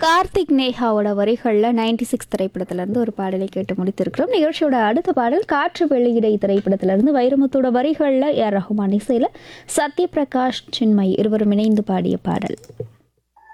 கார்த்திக் நேஹாவோட வரிகளில் 96 திரைப்படத்திலிருந்து ஒரு பாடலை கேட்டு முடித்திருக்கிறோம். நிகழ்ச்சியோட அடுத்த பாடல் காற்று வெளியிடை திரைப்படத்திலிருந்து வைரமுத்தோட வரிகளில் ஏஆர் ரஹ்மான் இசையில் சத்யபிரகாஷ் சின்மய் இருவரும் இணைந்து பாடிய பாடல்.